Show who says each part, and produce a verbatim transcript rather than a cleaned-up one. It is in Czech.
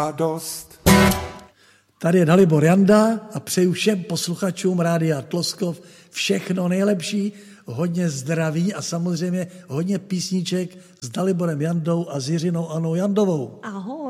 Speaker 1: radost.
Speaker 2: Tady je Dalibor Janda a přeju všem posluchačům Rádia Tloskov všechno nejlepší, hodně zdraví a samozřejmě hodně písniček s Daliborem Jandou a s Jiřinou Anou Jandovou.
Speaker 3: Ahoj.